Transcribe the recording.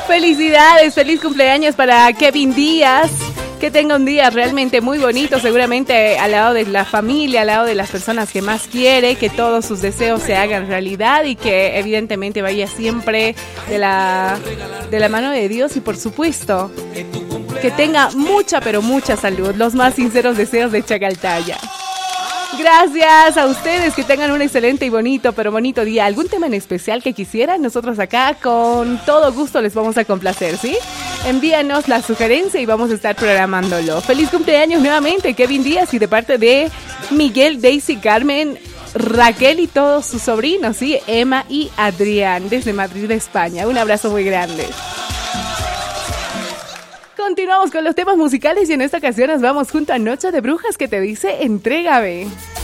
Felicidades, feliz cumpleaños para Kevin Díaz. Que tenga un día realmente muy bonito, seguramente al lado de la familia, al lado de las personas que más quiere, que todos sus deseos se hagan realidad y que evidentemente vaya siempre de la mano de Dios y por supuesto que tenga mucha pero mucha salud. Los más sinceros deseos de Chacaltaya. Gracias a ustedes, que tengan un excelente y bonito, pero bonito día. ¿Algún tema en especial que quisieran? Nosotros acá con todo gusto les vamos a complacer, ¿sí? Envíanos la sugerencia y vamos a estar programándolo. Feliz cumpleaños nuevamente, Kevin Díaz, y de parte de Miguel, Daisy, Carmen, Raquel y todos sus sobrinos, ¿sí? Emma y Adrián, desde Madrid, España. Un abrazo muy grande. Continuamos con los temas musicales y en esta ocasión nos vamos junto a Noche de Brujas, que te dice Entrégame.